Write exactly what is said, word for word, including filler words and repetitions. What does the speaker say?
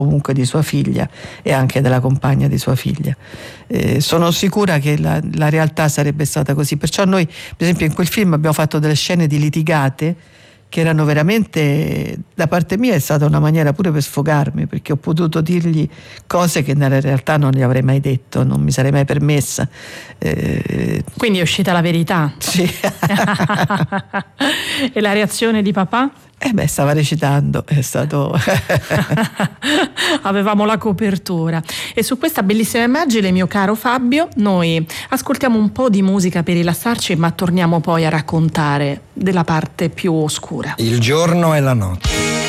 comunque di sua figlia e anche della compagna di sua figlia. Eh, sono sicura che la, la realtà sarebbe stata così, perciò noi per esempio in quel film abbiamo fatto delle scene di litigate che erano veramente, da parte mia è stata una maniera pure per sfogarmi, perché ho potuto dirgli cose che nella realtà non gli avrei mai detto, non mi sarei mai permessa. Eh, Quindi è uscita la verità. Sì. E la reazione di papà? Eh beh, stava recitando, è stato... Avevamo la copertura. E su questa bellissima immagine, mio caro Fabio, noi ascoltiamo un po' di musica per rilassarci, ma torniamo poi a raccontare della parte più oscura. Il giorno e la notte.